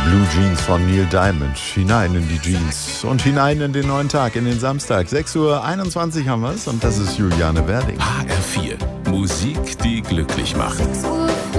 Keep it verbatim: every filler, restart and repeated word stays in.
Blue Jeans von Neil Diamond. Hinein in die Jeans und hinein in den neuen Tag, in den Samstag. sechs Uhr einundzwanzig haben wir es und das ist Juliane Werding. H R vier. Musik, die glücklich macht.